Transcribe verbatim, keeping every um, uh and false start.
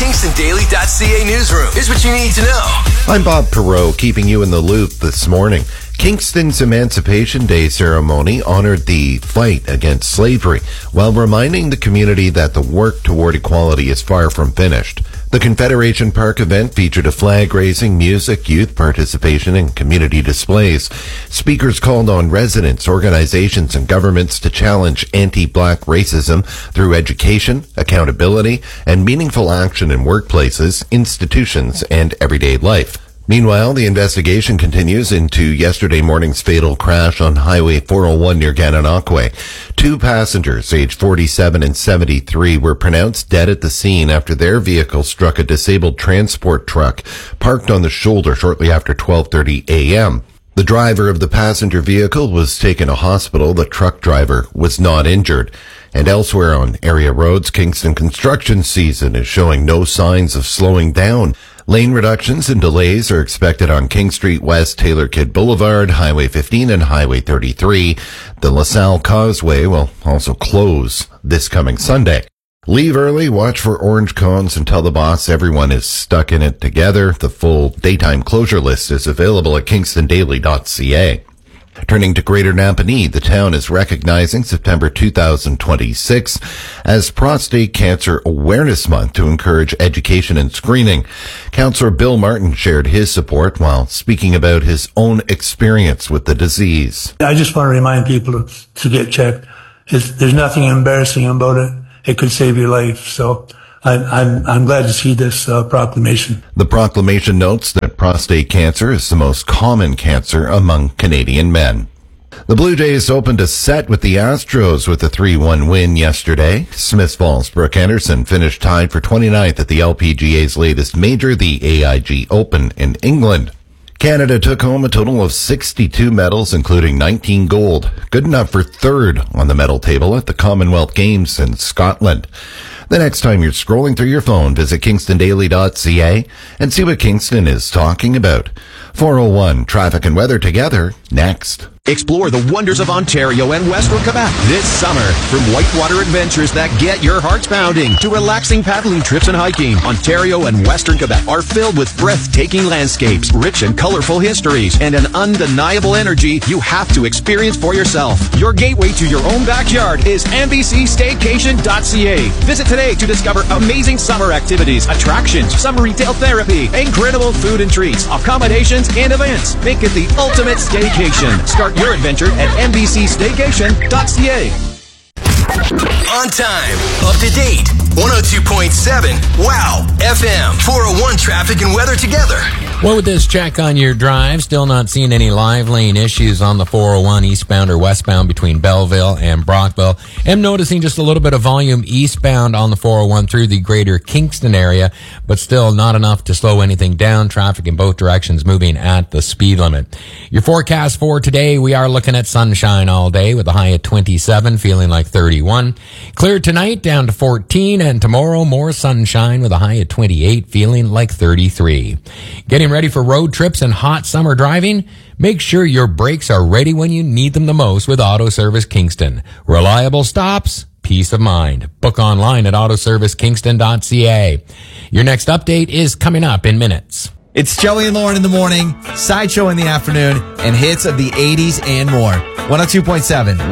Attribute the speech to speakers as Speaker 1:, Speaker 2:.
Speaker 1: Kingston Daily dot C A newsroom. Here's what you need to know.
Speaker 2: I'm Bob Perot, keeping you in the loop this morning. Kingston's Emancipation Day ceremony honored the fight against slavery while reminding the community that the work toward equality is far from finished. The Confederation Park event featured a flag raising, music, youth participation, and community displays. Speakers called on residents, organizations, and governments to challenge anti-black racism through education, accountability, and meaningful action in workplaces, institutions, and everyday life. Meanwhile, the investigation continues into yesterday morning's fatal crash on Highway four oh one near Gananoque. Two passengers, aged forty-seven and seventy-three, were pronounced dead at the scene after their vehicle struck a disabled transport truck parked on the shoulder shortly after twelve thirty a.m. The driver of the passenger vehicle was taken to hospital. The truck driver was not injured. And elsewhere on area roads, Kingston construction season is showing no signs of slowing down. Lane reductions and delays are expected on King Street West, Taylor Kidd Boulevard, Highway fifteen, and Highway thirty-three. The LaSalle Causeway will also close this coming Sunday. Leave early, watch for orange cones, and tell the boss everyone is stuck in it together. The full daytime closure list is available at Kingston Daily dot C A. Turning to Greater Napanee, the town is recognizing September two thousand twenty-six as Prostate Cancer Awareness Month to encourage education and screening. Councillor Bill Martin shared his support while speaking about his own experience with the disease.
Speaker 3: I just want to remind people to, to get checked. It's, there's nothing embarrassing about it. It could save your life. So I'm, I'm, I'm glad to see this uh, proclamation.
Speaker 2: The proclamation notes that prostate cancer is the most common cancer among Canadian men. The Blue Jays opened a set with the Astros with a three one win yesterday. Smith Falls Brooke Henderson finished tied for twenty-ninth at the L P G A's latest major, the A I G Open in England. Canada took home a total of sixty-two medals, including nineteen gold. Good enough for third on the medal table at the Commonwealth Games in Scotland. The next time you're scrolling through your phone, visit Kingston Daily dot C A and see what Kingston is talking about. four oh one, traffic and weather together, next.
Speaker 4: Explore the wonders of Ontario and Western Quebec this summer. From whitewater adventures that get your hearts pounding to relaxing paddling trips and hiking, Ontario and Western Quebec are filled with breathtaking landscapes, rich and colorful histories, and an undeniable energy you have to experience for yourself. Your gateway to your own backyard is M B C Staycation dot C A. Visit today to discover amazing summer activities, attractions, summer retail therapy, incredible food and treats, accommodations, and events. Make it the ultimate staycation. Start your adventure at M B C Staycation dot C A.
Speaker 1: On time, up to date, one oh two point seven, wow, F M, four oh one traffic and weather together.
Speaker 5: Well, with this check on your drive, still not seeing any live lane issues on the four oh one eastbound or westbound between Belleville and Brockville. Am noticing just a little bit of volume eastbound on the four oh one through the greater Kingston area, but still not enough to slow anything down. Traffic in both directions moving at the speed limit. Your forecast for today, we are looking at sunshine all day with a high at twenty-seven, feeling like thirty-one. Clear tonight down to fourteen, and tomorrow more sunshine with a high at twenty-eight, feeling like thirty-three. Getting ready for road trips and hot summer driving? Make sure your brakes are ready when you need them the most with Auto Service Kingston. Reliable stops, peace of mind. Book online at auto service kingston dot C A. Your next update is coming up in minutes.
Speaker 6: It's Joey and Lauren in the morning, Sideshow in the afternoon, and hits of the eighties and more. one oh two point seven